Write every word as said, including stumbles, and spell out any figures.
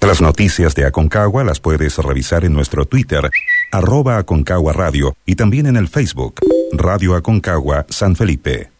Las noticias de Aconcagua las puedes revisar en nuestro Twitter, arroba Aconcagua Radio, y también en el Facebook, Radio Aconcagua San Felipe.